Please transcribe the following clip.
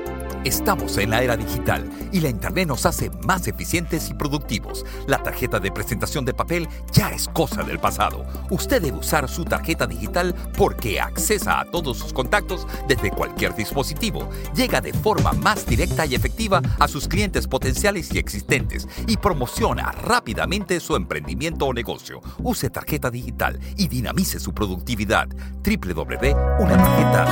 Estamos en la era digital y la Internet nos hace más eficientes y productivos. La tarjeta de presentación de papel ya es cosa del pasado. Usted debe usar su tarjeta digital porque accesa a todos sus contactos desde cualquier dispositivo. Llega de forma más directa y efectiva a sus clientes potenciales y existentes y promociona rápidamente su emprendimiento o negocio. Use tarjeta digital y dinamice su productividad. www.unatarjeta